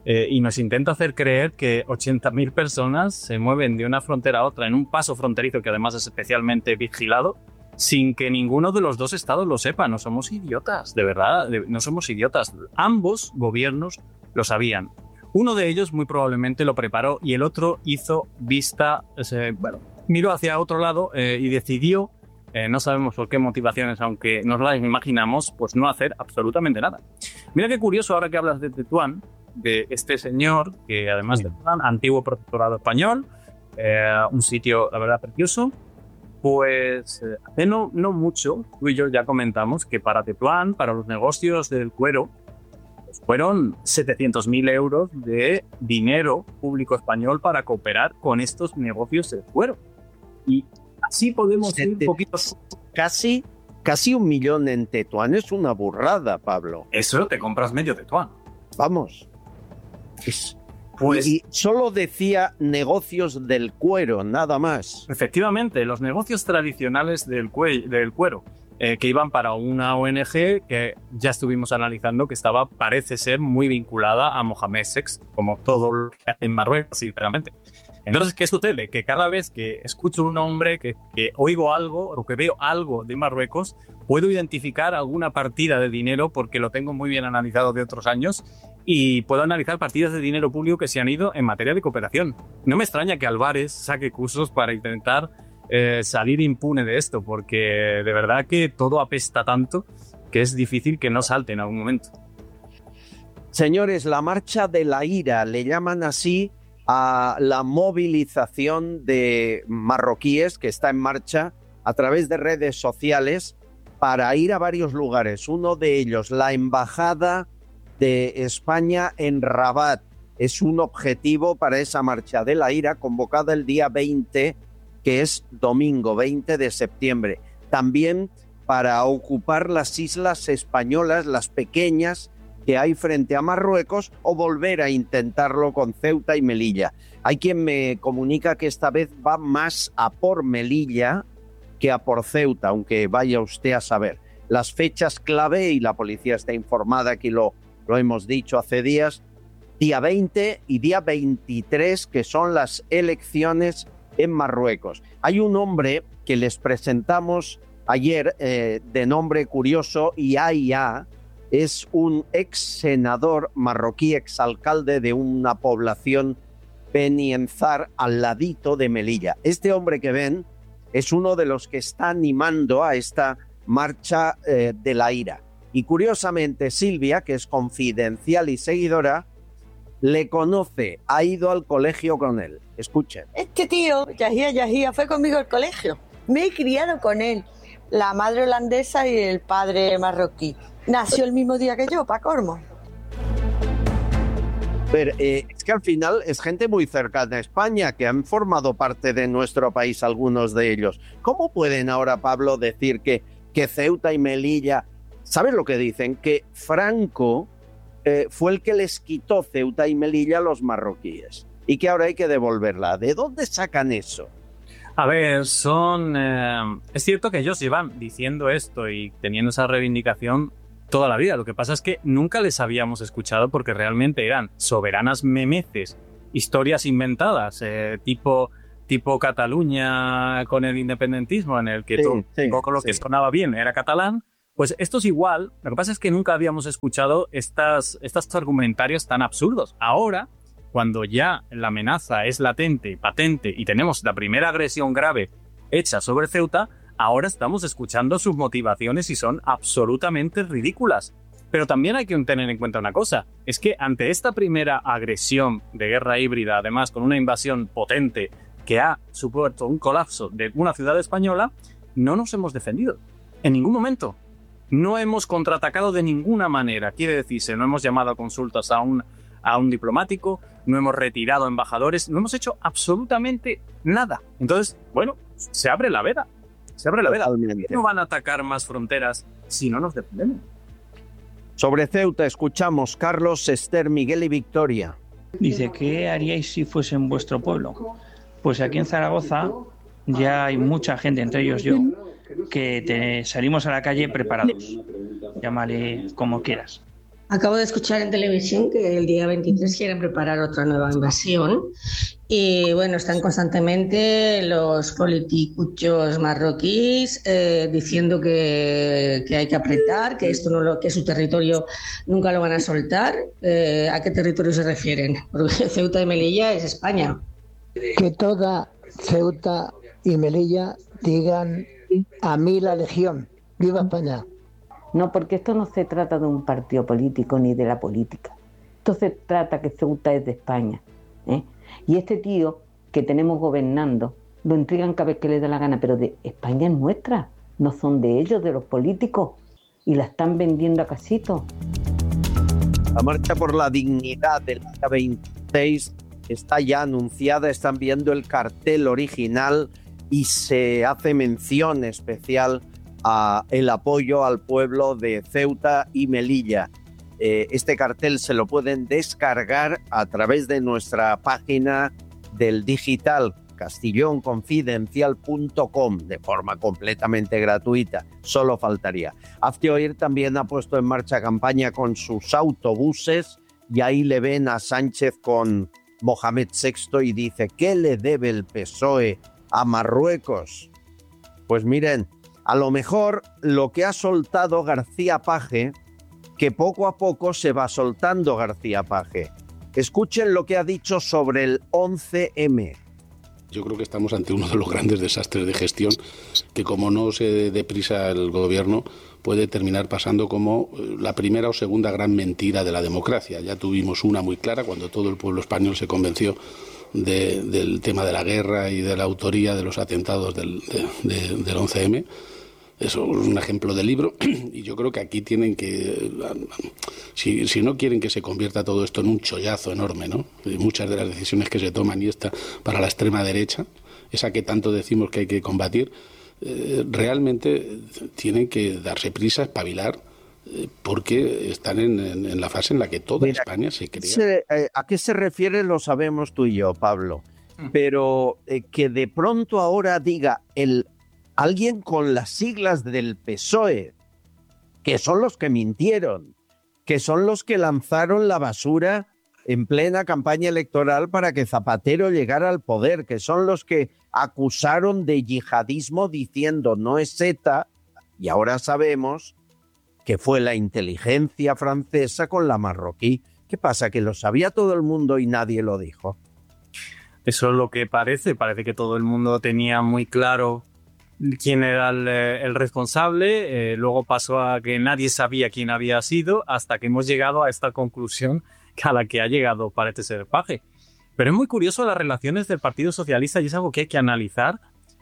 eh, y nos intenta hacer creer que ochenta mil personas se mueven de una frontera a otra en un paso fronterizo que además es especialmente vigilado, sin que ninguno de los dos estados lo sepa. No somos idiotas, de verdad, de, no somos idiotas. Ambos gobiernos lo sabían. Uno de ellos muy probablemente lo preparó y el otro hizo vista, eh, bueno, miró hacia otro lado eh, y decidió, eh, no sabemos por qué motivaciones, aunque nos las imaginamos, pues no hacer absolutamente nada. Mira qué curioso ahora que hablas de Tetuán, de este señor, que además de Tetuán, antiguo protectorado español, eh, un sitio, la verdad, precioso. Pues eh, hace no, no mucho, tú y yo ya comentamos que para Tetuán, para los negocios del cuero, pues fueron setecientos mil euros de dinero público español para cooperar con estos negocios del cuero. Y así podemos
Sete-
ir un poquito...
Casi, casi un millón en Tetuán es una burrada, Pablo.
Eso te compras medio Tetuán.
Vamos. Es-
Pues
y, y solo decía negocios del cuero, nada más.
efectivamente, los negocios tradicionales del, cue- del cuero, eh, que iban para una O N G que ya estuvimos analizando que estaba, parece ser, muy vinculada a Mohamed sexto, como todo lo que hace en Marruecos, sinceramente. Entonces, ¿qué sucede? Que cada vez que escucho un nombre, que, que oigo algo o que veo algo de Marruecos, puedo identificar alguna partida de dinero porque lo tengo muy bien analizado de otros años y puedo analizar partidas de dinero público que se han ido en materia de cooperación. No me extraña que Álvarez saque cursos para intentar eh, salir impune de esto, porque de verdad que todo apesta tanto que es difícil que no salte en algún momento.
Señores, la marcha de la ira, le llaman así a la movilización de marroquíes que está en marcha a través de redes sociales para ir a varios lugares. Uno de ellos, la Embajada de España en Rabat, es un objetivo para esa marcha de la ira convocada el día veinte, que es domingo veinte de septiembre. También para ocupar las islas españolas, las pequeñas, que hay frente a Marruecos, o volver a intentarlo con Ceuta y Melilla. Hay quien me comunica que esta vez va más a por Melilla que a por Ceuta, aunque vaya usted a saber. Las fechas clave, y la policía está informada, aquí lo, lo hemos dicho hace días, día veinte y día veintitrés, que son las elecciones en Marruecos. Hay un hombre que les presentamos ayer, eh, de nombre curioso, Yahya. Es un ex senador marroquí, ex alcalde de una población, Beni Enzar, al ladito de Melilla. Este hombre que ven es uno de los que está animando a esta marcha eh, de la ira. Y curiosamente Silvia, que es confidencial y seguidora, le conoce, ha ido al colegio con él. Escuchen.
Este tío, Yahya Yahya, fue conmigo al colegio. Me he criado con él. La madre holandesa y el padre marroquí. Nació el mismo día que yo, pa' colmo.
Pero eh, es que al final es gente muy cercana a España, que han formado parte de nuestro país algunos de ellos. ¿Cómo pueden ahora, Pablo, decir que, que Ceuta y Melilla... ¿Sabes lo que dicen? Que Franco eh, fue el que les quitó Ceuta y Melilla a los marroquíes y que ahora hay que devolverla. ¿De dónde sacan eso?
A ver, son... Eh, es cierto que ellos llevan diciendo esto y teniendo esa reivindicación toda la vida. Lo que pasa es que nunca les habíamos escuchado porque realmente eran soberanas memeces, historias inventadas, eh, tipo, tipo Cataluña con el independentismo, en el que
Sí,
todo
sí,
un poco lo
sí.
que sonaba bien era catalán. Pues esto es igual. Lo que pasa es que nunca habíamos escuchado estas, estos argumentarios tan absurdos. Ahora, cuando ya la amenaza es latente y patente y tenemos la primera agresión grave hecha sobre Ceuta, ahora estamos escuchando sus motivaciones y son absolutamente ridículas. Pero también hay que tener en cuenta una cosa, es que ante esta primera agresión de guerra híbrida, además con una invasión potente que ha supuesto un colapso de una ciudad española, no nos hemos defendido en ningún momento. No hemos contraatacado de ninguna manera, quiere decirse, no hemos llamado a consultas a un, a un diplomático, no hemos retirado embajadores, no hemos hecho absolutamente nada. Entonces, bueno, se abre la veda, se abre la veda.
Totalmente.
No van a atacar más fronteras si no nos defendemos.
Sobre Ceuta escuchamos Carlos, Esther, Miguel y Victoria.
Dice, ¿qué haríais si fuese en vuestro pueblo? Pues aquí en Zaragoza ya hay mucha gente, entre ellos yo, que te salimos a la calle preparados. Llámale como quieras.
Acabo de escuchar en televisión que el día veintitrés quieren preparar otra nueva invasión y bueno, están constantemente los politicuchos marroquíes eh, diciendo que, que hay que apretar, que esto no lo, que su territorio nunca lo van a soltar. Eh, ¿A qué territorio se refieren? Porque Ceuta y Melilla es España.
Que toda Ceuta y Melilla digan a mí la legión, viva España.
No, porque esto no se trata de un partido político ni de la política. Esto se trata que Ceuta es de España, ¿eh? Y este tío que tenemos gobernando lo entregan cada vez que le da la gana, pero de España es nuestra, no son de ellos, de los políticos, y la están vendiendo a casito.
La marcha por la dignidad del día veintiséis está ya anunciada, están viendo el cartel original y se hace mención especial a el apoyo al pueblo de Ceuta y Melilla. Eh, este cartel se lo pueden descargar a través de nuestra página del digital castillón confidencial punto com de forma completamente gratuita, solo faltaría. Hazte Oír también ha puesto en marcha campaña con sus autobuses y ahí le ven a Sánchez con Mohamed sexto y dice: ¿qué le debe el P S O E a Marruecos? Pues miren, a lo mejor lo que ha soltado García Paje, que poco a poco se va soltando García Paje. Escuchen lo que ha dicho sobre el once eme.
Yo creo que estamos ante uno de los grandes desastres de gestión que, como no se dé prisa el gobierno, puede terminar pasando como la primera o segunda gran mentira de la democracia. Ya tuvimos una muy clara cuando todo el pueblo español se convenció de, del tema de la guerra y de la autoría de los atentados del, de, de, del once eme. Eso es un ejemplo de libro y yo creo que aquí tienen que, si, si no quieren que se convierta todo esto en un chollazo enorme, ¿no? Y muchas de las decisiones que se toman, y esta para la extrema derecha, esa que tanto decimos que hay que combatir, eh, realmente tienen que darse prisa, espabilar, eh, porque están en, en, en la fase en la que toda Mira, España se crea.
Se, eh, ¿A qué se refiere? Lo sabemos tú y yo, Pablo, mm. pero eh, que de pronto ahora diga el alguien con las siglas del P S O E, que son los que mintieron, que son los que lanzaron la basura en plena campaña electoral para que Zapatero llegara al poder, que son los que acusaron de yihadismo diciendo no es ETA, y ahora sabemos que fue la inteligencia francesa con la marroquí. ¿Qué pasa? ¿Que lo sabía todo el mundo y nadie lo dijo?
Eso es lo que parece. Parece que todo el mundo tenía muy claro quién era el, el responsable, eh, luego pasó a que nadie sabía quién había sido, hasta que hemos llegado a esta conclusión a la que ha llegado, parece ser, Paje. Pero es muy curioso las relaciones del Partido Socialista y es algo que hay que analizar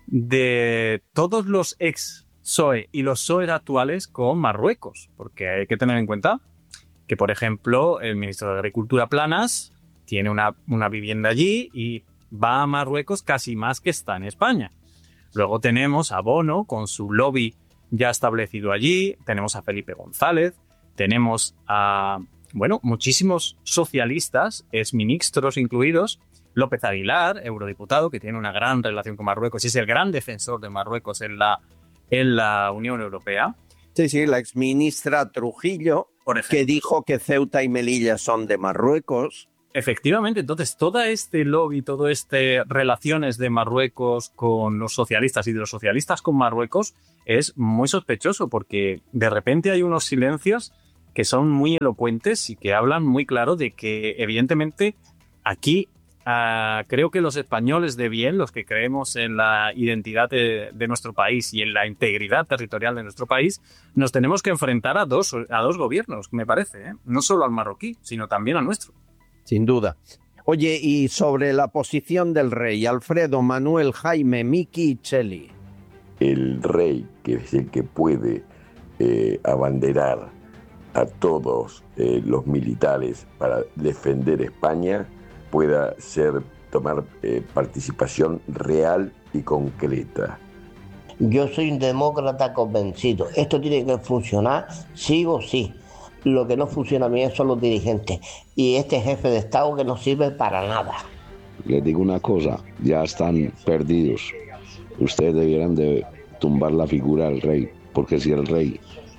de todos los ex P S O E y los P S O E actuales con Marruecos, porque hay que tener en cuenta que, por ejemplo, el ministro de Agricultura, Planas, tiene una, una vivienda allí y va a Marruecos casi más que está en España. Luego tenemos a Bono con su lobby ya establecido allí, tenemos a Felipe González, tenemos a, bueno, muchísimos socialistas, exministros incluidos, López Aguilar, eurodiputado, que tiene una gran relación con Marruecos y es el gran defensor de Marruecos en la, en la Unión Europea.
Sí, sí, la exministra Trujillo, por ejemplo, que dijo que Ceuta y Melilla son de Marruecos.
Efectivamente, entonces todo este lobby, todo este relaciones de Marruecos con los socialistas y de los socialistas con Marruecos es muy sospechoso porque de repente hay unos silencios que son muy elocuentes y que hablan muy claro de que evidentemente aquí uh, creo que los españoles de bien, los que creemos en la identidad de, de nuestro país y en la integridad territorial de nuestro país, nos tenemos que enfrentar a dos, a dos gobiernos, me parece, ¿eh? No solo al marroquí, sino también al nuestro.
Sin duda. Oye, y sobre la posición del rey, Alfredo, Manuel, Jaime, Miki y Cheli.
El rey, que es el que puede eh, abanderar a todos eh, los militares para defender España, pueda ser, tomar eh, participación real y concreta.
Yo soy un demócrata convencido. Esto tiene que funcionar sí o sí. Lo que no funciona bien son los dirigentes y este jefe de Estado que no sirve para nada.
Les digo una cosa, ya están perdidos. Ustedes debieran de tumbar la figura del rey, porque si el rey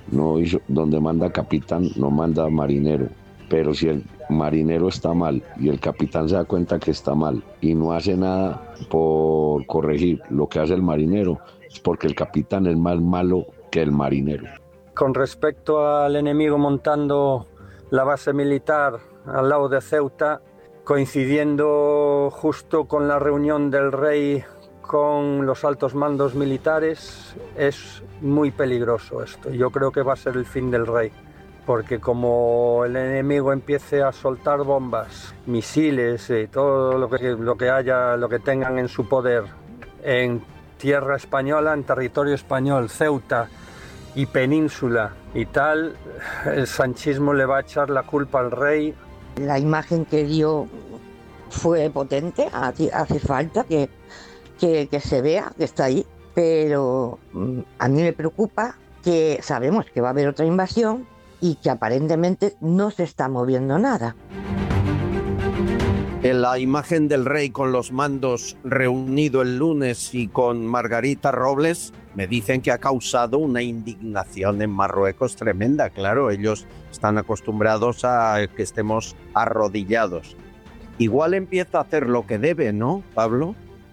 no hizo, donde manda capitán no manda marinero, pero si el marinero está mal y el capitán se da cuenta que está mal y no hace nada por corregir lo que hace el marinero, es porque el capitán es más malo que el marinero.
Con respecto al enemigo montando la base militar al lado de Ceuta, coincidiendo justo con la reunión del rey con los altos mandos militares, es muy peligroso esto. Yo creo que va a ser el fin del rey, porque como el enemigo empiece a soltar bombas, misiles y todo lo que, lo que haya, lo que tengan en su poder en tierra española, en territorio español, Ceuta y península y tal, el sanchismo le va a echar la culpa al rey.
La imagen que dio fue potente, hace falta que, que, que se vea que está ahí, pero a mí me preocupa que sabemos que va a haber otra invasión y que aparentemente no se está moviendo nada.
En la imagen del rey con los mandos reunido el lunes y con Margarita Robles, me dicen que ha causado una indignación en Marruecos tremenda. Claro, ellos están acostumbrados a que estemos arrodillados. Igual empieza a hacer lo que debe, ¿no, Pablo?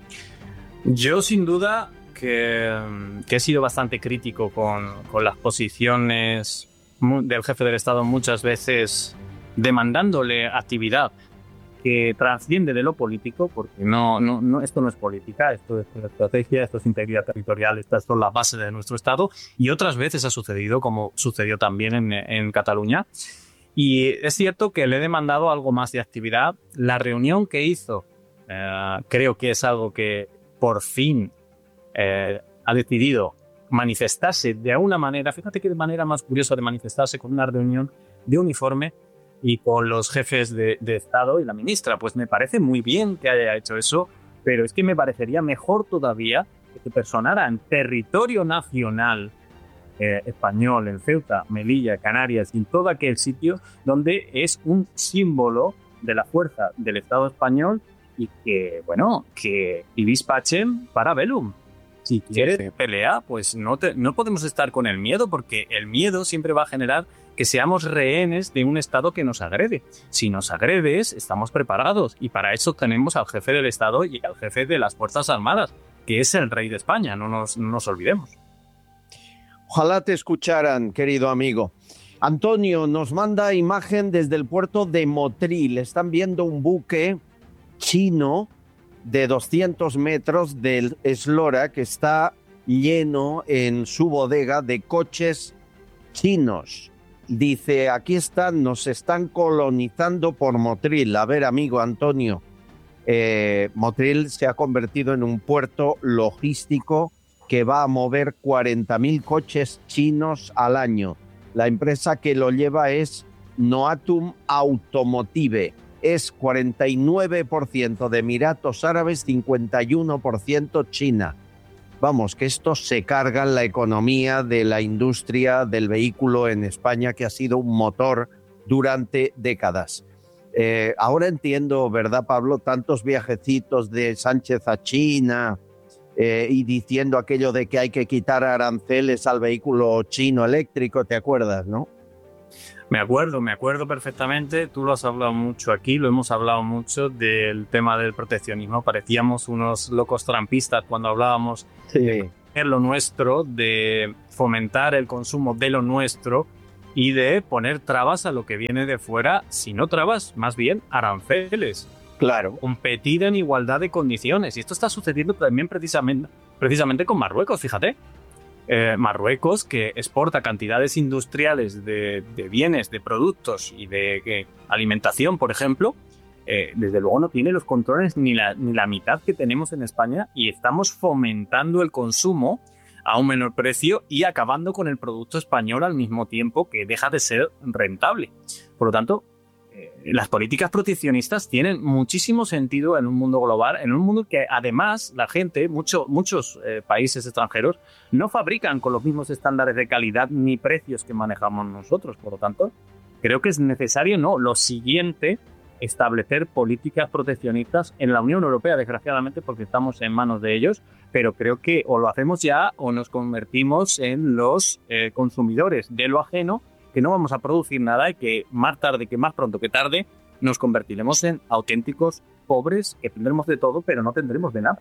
Yo sin duda que, que he sido bastante crítico con, con las posiciones del jefe del Estado, muchas veces demandándole actividad que trasciende de lo político, porque no, no, no, esto no es política, esto es una estrategia, esto es integridad territorial, estas son las bases de nuestro Estado, y otras veces ha sucedido, como sucedió también en, en Cataluña. Y es cierto que le he demandado algo más de actividad. La reunión que hizo, eh, creo que es algo que por fin eh, ha decidido manifestarse de alguna manera. Fíjate qué manera más curiosa de manifestarse, con una reunión de uniforme y con los jefes de, de Estado y la ministra. Pues me parece muy bien que haya hecho eso, pero es que me parecería mejor todavía que se personara en territorio nacional eh, español, en Ceuta, Melilla, Canarias y en todo aquel sitio donde es un símbolo de la fuerza del Estado español y que, bueno, que ibis pacem para bellum. Si quieres sí, sí. pelea, pues no, te, no podemos estar con el miedo, porque el miedo siempre va a generar que seamos rehenes de un Estado que nos agrede. Si nos agredes, estamos preparados, y para eso tenemos al jefe del Estado y al jefe de las Fuerzas Armadas, que es el rey de España, no nos, no nos olvidemos.
Ojalá te escucharan, querido amigo. Antonio nos manda imagen desde el puerto de Motril. Están viendo un buque chino de doscientos metros del Eslora que está lleno en su bodega de coches chinos. Dice, aquí están, nos están colonizando por Motril. A ver, amigo Antonio, eh, Motril se ha convertido en un puerto logístico que va a mover cuarenta mil coches chinos al año. La empresa que lo lleva es Noatum Automotive. Es cuarenta y nueve por ciento de Emiratos Árabes, cincuenta y uno por ciento China. Vamos, que esto se carga en la economía de la industria del vehículo en España, que ha sido un motor durante décadas. Eh, ahora entiendo, ¿verdad, Pablo? Tantos viajecitos de Sánchez a China eh, y diciendo aquello de que hay que quitar aranceles al vehículo chino eléctrico, ¿te acuerdas, no?
Me acuerdo, me acuerdo perfectamente. Tú lo has hablado mucho aquí, lo hemos hablado mucho del tema del proteccionismo. Parecíamos unos locos trampistas cuando hablábamos sí. de lo nuestro, de fomentar el consumo de lo nuestro y de poner trabas a lo que viene de fuera, si no trabas, más bien aranceles.
Claro.
Competir en igualdad de condiciones. Y esto está sucediendo también precisamente, precisamente con Marruecos, fíjate. Eh, Marruecos, que exporta cantidades industriales de, de bienes, de productos y de eh, alimentación, por ejemplo, eh, desde luego no tiene los controles ni la, ni la mitad que tenemos en España, y estamos fomentando el consumo a un menor precio y acabando con el producto español al mismo tiempo que deja de ser rentable. Por lo tanto, eh, las políticas proteccionistas tienen muchísimo sentido en un mundo global, en un mundo que además la gente, mucho, muchos eh, países extranjeros, no fabrican con los mismos estándares de calidad ni precios que manejamos nosotros. Por lo tanto, creo que es necesario, no, lo siguiente establecer políticas proteccionistas en la Unión Europea, desgraciadamente, porque estamos en manos de ellos, pero creo que o lo hacemos ya o nos convertimos en los eh, consumidores de lo ajeno, que no vamos a producir nada y que más tarde, que más pronto que tarde, nos convertiremos en auténticos pobres, que tendremos de todo, pero no tendremos de nada.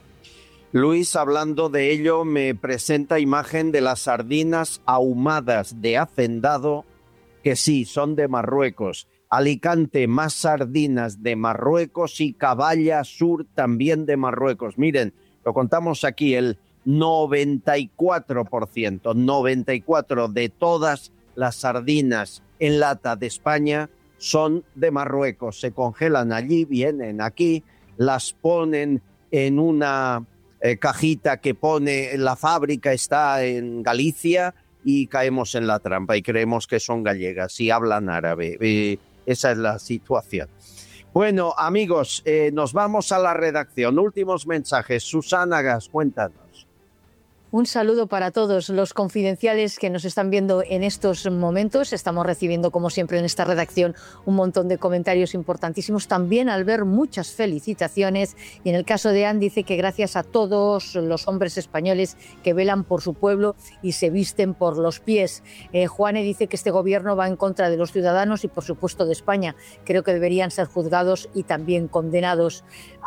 Luis, hablando de ello, me presenta imagen de las sardinas ahumadas de Hacendado, que sí, son de Marruecos. Alicante, más sardinas de Marruecos, y Caballa Sur también de Marruecos. Miren, lo contamos aquí, el noventa y cuatro por ciento, noventa y cuatro por ciento de todas las sardinas en lata de España son de Marruecos. Se congelan allí, vienen aquí, las ponen en una eh, cajita que pone la fábrica está en Galicia y caemos en la trampa y creemos que son gallegas y hablan árabe. Eh, esa es la situación. Bueno, amigos, eh, nos vamos a la redacción. Últimos mensajes. Susana Gas, cuéntanos.
Un saludo para todos los confidenciales que nos están viendo en estos momentos. Estamos recibiendo, como siempre, en esta redacción un montón de comentarios importantísimos. También al ver muchas felicitaciones. Y en el caso de Anne dice que gracias a todos los hombres españoles que velan por su pueblo y se visten por los pies. Eh, Juane dice que este gobierno va en contra de los ciudadanos y, por supuesto, de España. Creo que deberían ser juzgados y también condenados.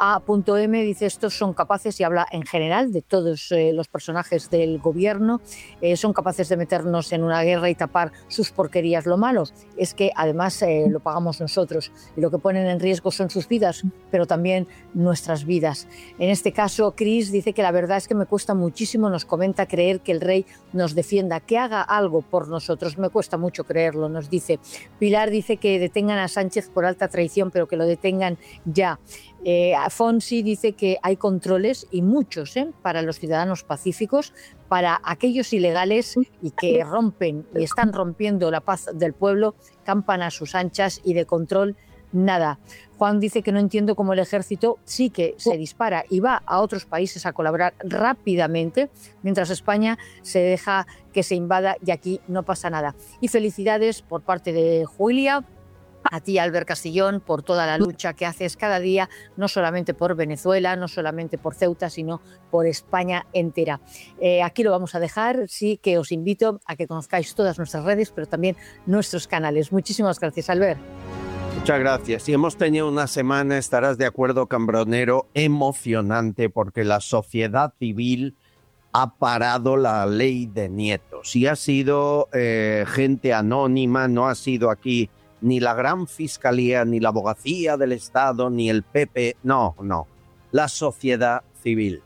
A.M dice estos son capaces, y habla en general de todos eh, los personajes del gobierno, eh, son capaces de meternos en una guerra y tapar sus porquerías. Lo malo es que además eh, lo pagamos nosotros y lo que ponen en riesgo son sus vidas, pero también nuestras vidas. En este caso, Chris dice que la verdad es que me cuesta muchísimo, nos comenta, creer que el rey nos defienda, que haga algo por nosotros. Me cuesta mucho creerlo, nos dice. Pilar dice que detengan a Sánchez por alta traición, pero que lo detengan ya. Eh, Fonsi dice que hay controles, y muchos, ¿eh? para los ciudadanos pacíficos, para aquellos ilegales y que rompen y están rompiendo la paz del pueblo, campan a sus anchas y de control nada. Juan dice que no entiendo cómo el ejército sí que se dispara y va a otros países a colaborar rápidamente, mientras España se deja que se invada y aquí no pasa nada. Y felicidades por parte de Julia, a ti, Albert Castillón, por toda la lucha que haces cada día, no solamente por Venezuela, no solamente por Ceuta, sino por España entera. Eh, aquí lo vamos a dejar, sí que os invito a que conozcáis todas nuestras redes, pero también nuestros canales. Muchísimas gracias, Albert.
Muchas gracias. Y hemos tenido una semana, estarás de acuerdo, Cambronero, emocionante, porque la sociedad civil ha parado la ley de nietos. Y ha sido eh, gente anónima, no ha sido aquí ni la Gran Fiscalía, ni la Abogacía del Estado, ni el P P, no, no, la sociedad civil.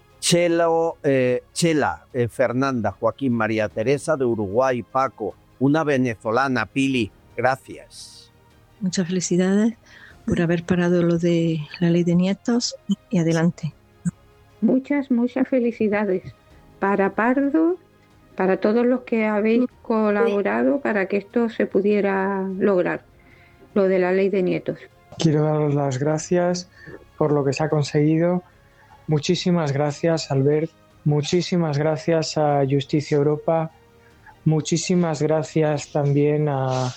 Chelo, eh, Chela, eh, Fernanda, Joaquín, María Teresa de Uruguay, Paco, una venezolana, Pili, gracias.
Muchas felicidades por haber parado lo de la ley de nietos y adelante.
Muchas, muchas felicidades para Pardo, para todos los que habéis colaborado para que esto se pudiera lograr, lo de la ley de nietos.
Quiero daros las gracias por lo que se ha conseguido. Muchísimas gracias, Albert. Muchísimas gracias a Justicia Europa. Muchísimas gracias también a,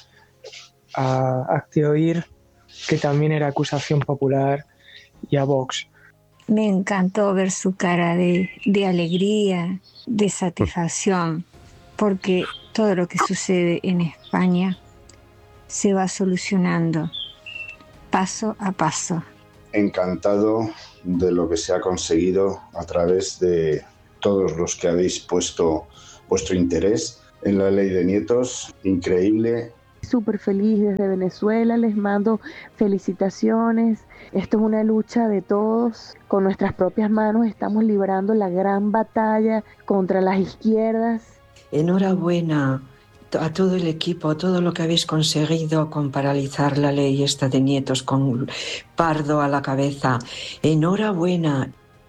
a Actioir, que también era acusación popular, y a Vox.
Me encantó ver su cara de, de alegría, de satisfacción, porque todo lo que sucede en España se va solucionando paso a paso.
Encantado de lo que se ha conseguido a través de todos los que habéis puesto vuestro interés en la ley de nietos. Increíble.
Súper feliz desde Venezuela, les mando felicitaciones. Esto es una lucha de todos. Con nuestras propias manos estamos librando la gran batalla contra las izquierdas.
Enhorabuena a todo el equipo, a todo lo que habéis conseguido con paralizar la ley esta de nietos con Pardo a la cabeza. Enhorabuena.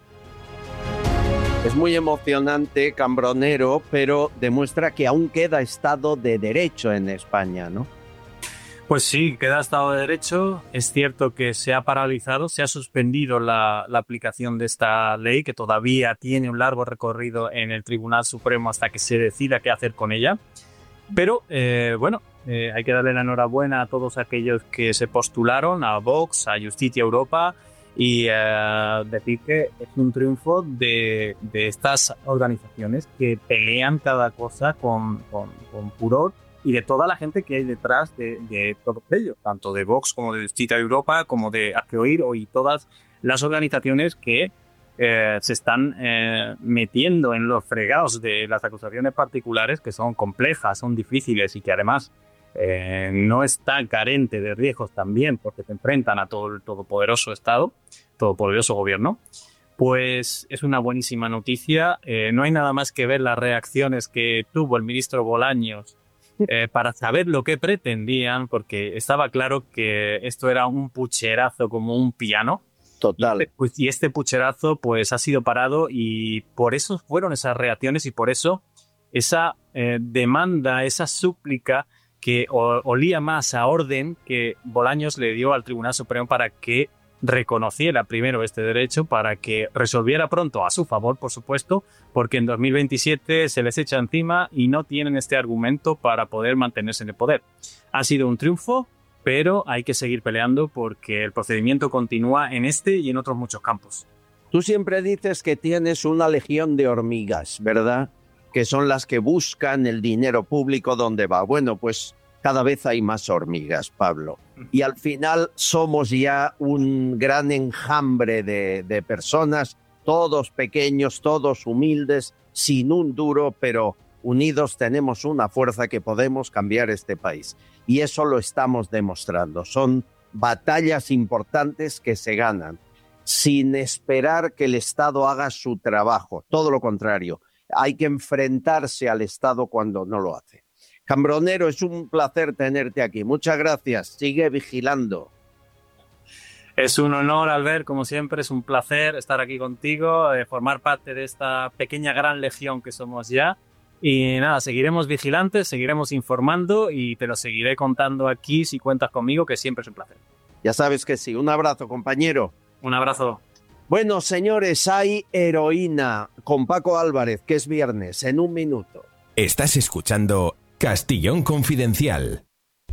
Es muy emocionante, Cambronero, pero demuestra que aún queda Estado de Derecho en España, ¿no?
Pues sí, queda Estado de Derecho. Es cierto que se ha paralizado, se ha suspendido la, la aplicación de esta ley, que todavía tiene un largo recorrido en el Tribunal Supremo hasta que se decida qué hacer con ella. Pero, eh, bueno, Eh, hay que darle la enhorabuena a todos aquellos que se postularon, a Vox, a Justicia Europa, y eh, decir que es un triunfo de, de estas organizaciones que pelean cada cosa con, con, con furor, y de toda la gente que hay detrás de, de todo ello, tanto de Vox como de Justicia Europa, como de Hazte Oír, y todas las organizaciones que eh, se están eh, metiendo en los fregados de las acusaciones particulares, que son complejas, son difíciles y que además Eh, no está carente de riesgos también, porque se enfrentan a todo el todopoderoso Estado, todopoderoso gobierno. Pues es una buenísima noticia. Eh, no hay nada más que ver las reacciones que tuvo el ministro Bolaños eh, para saber lo que pretendían, porque estaba claro que esto era un pucherazo como un piano.
Total.
Y este, pues, y este pucherazo pues ha sido parado, y por eso fueron esas reacciones, y por eso esa eh, demanda, esa súplica que olía más a orden que Bolaños le dio al Tribunal Supremo para que reconociera primero este derecho, para que resolviera pronto a su favor, por supuesto, porque en dos mil veintisiete se les echa encima y no tienen este argumento para poder mantenerse en el poder. Ha sido un triunfo, pero hay que seguir peleando porque el procedimiento continúa en este y en otros muchos campos.
Tú siempre dices que tienes una legión de hormigas, ¿verdad? Que son las que buscan el dinero público donde va. Bueno, pues cada vez hay más hormigas, Pablo. Y al final somos ya un gran enjambre de, de personas, todos pequeños, todos humildes, sin un duro, pero unidos tenemos una fuerza que podemos cambiar este país. Y eso lo estamos demostrando. Son batallas importantes que se ganan sin esperar que el Estado haga su trabajo. Todo lo contrario. Hay que enfrentarse al Estado cuando no lo hace. Cambronero, es un placer tenerte aquí. Muchas gracias. Sigue vigilando.
Es un honor, Albert, como siempre. Es un placer estar aquí contigo, eh, formar parte de esta pequeña gran legión que somos ya. Y nada, seguiremos vigilantes, seguiremos informando y te lo seguiré contando aquí si cuentas conmigo, que siempre es un placer.
Ya sabes que sí. Un abrazo, compañero.
Un abrazo.
Bueno, señores, hay Heroína con Paco Álvarez, que es viernes, en un minuto.
Estás escuchando Castellón Confidencial.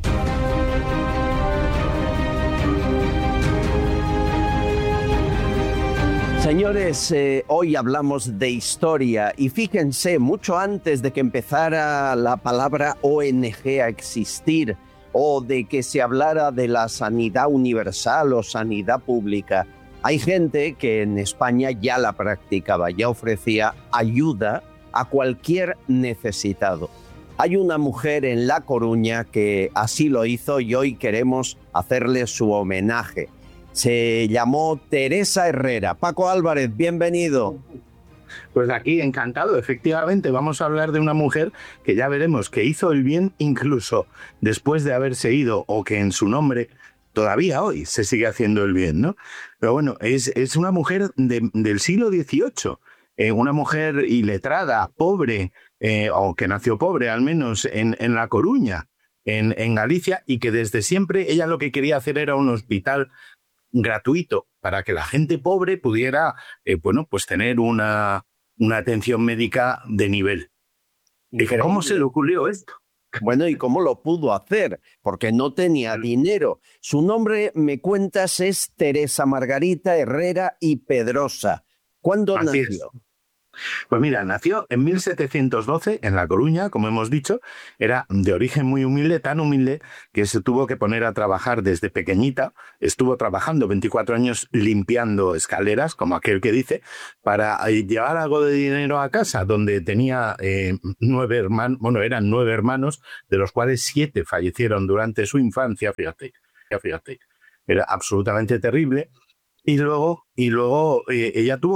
Señores, eh, hoy hablamos de historia y fíjense, mucho antes de que empezara la palabra O N G a existir o de que se hablara de la sanidad universal o sanidad pública, hay gente que en España ya la practicaba, ya ofrecía ayuda a cualquier necesitado. Hay una mujer en La Coruña que así lo hizo y hoy queremos hacerle su homenaje. Se llamó Teresa Herrera. Paco Álvarez, bienvenido.
Pues aquí, encantado. Efectivamente, vamos a hablar de una mujer que ya veremos que hizo el bien incluso después de haberse ido, o que en su nombre todavía hoy se sigue haciendo el bien, ¿no? Pero bueno, es, es una mujer de, del siglo dieciocho, eh, una mujer iletrada, pobre, eh, o que nació pobre al menos en, en La Coruña, en, en Galicia, y que desde siempre ella lo que quería hacer era un hospital gratuito para que la gente pobre pudiera, eh, bueno, pues tener una, una atención médica de nivel. Dije, ¿cómo se le ocurrió esto?
Bueno, ¿y cómo lo pudo hacer? Porque no tenía dinero. Su nombre, me cuentas, es Teresa Margarita Herrera y Pedrosa. ¿Cuándo
Así
nació?
Es. Pues mira, nació en mil setecientos doce en La Coruña, como hemos dicho. Era de origen muy humilde, tan humilde que se tuvo que poner a trabajar desde pequeñita. Estuvo trabajando veinticuatro años limpiando escaleras, como aquel que dice, para llevar algo de dinero a casa, donde tenía eh, nueve hermanos, bueno, eran nueve hermanos, de los cuales siete fallecieron durante su infancia, fíjate, fíjate. Era absolutamente terrible. Y luego, y luego eh, ella tuvo